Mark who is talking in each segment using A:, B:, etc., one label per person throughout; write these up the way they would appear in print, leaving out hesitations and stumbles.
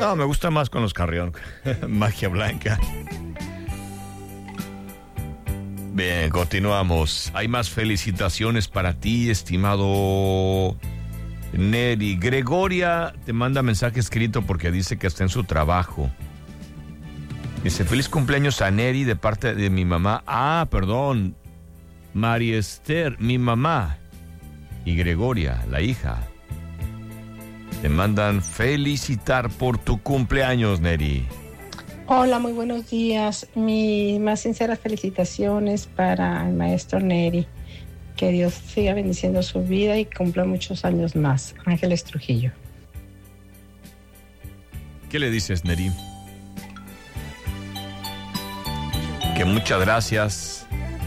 A: No, me gusta más con los Carrión. Magia Blanca. Bien, continuamos. Hay más felicitaciones para ti, estimado Neri. Gregoria te manda mensaje escrito porque dice que está en su trabajo. Dice, feliz cumpleaños a Neri de parte de mi mamá. Ah, perdón. María Esther, mi mamá. Y Gregoria, la hija. Te mandan felicitar por tu cumpleaños, Neri.
B: Hola, muy buenos días. Mis más sinceras felicitaciones para el maestro Neri. Que Dios siga bendiciendo su vida y cumpla muchos años más. Ángeles Trujillo.
A: ¿Qué le dices, Neri? Que muchas gracias.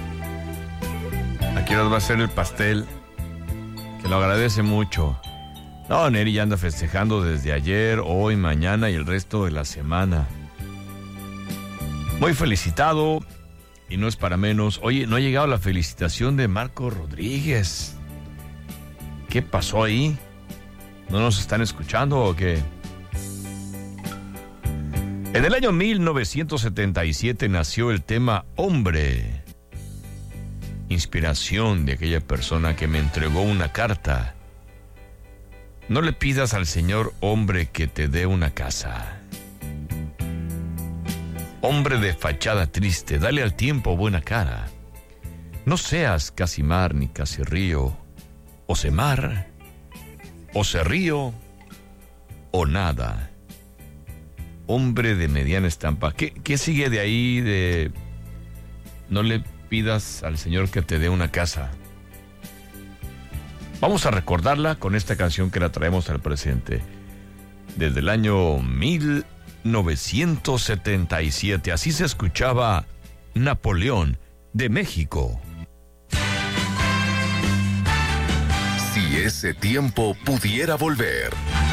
A: Aquí nos va a hacer el pastel. Que lo agradece mucho. No, Neri ya anda festejando desde ayer, hoy, mañana y el resto de la semana. Muy felicitado, y no es para menos. Oye, no ha llegado la felicitación de Marco Rodríguez. ¿Qué pasó ahí? ¿No nos están escuchando o qué? En el año 1977 nació el tema Hombre. Inspiración de aquella persona que me entregó una carta. No le pidas al Señor, hombre, que te dé una casa. Hombre de fachada triste, dale al tiempo buena cara. No seas casi mar ni casi río, o se mar, o se río, o nada. Hombre de mediana estampa. ¿Qué sigue de ahí de no le pidas al Señor que te dé una casa? Vamos a recordarla con esta canción que la traemos al presente. Desde el año 1977. Así se escuchaba Napoleón de México.
C: Si ese tiempo pudiera volver.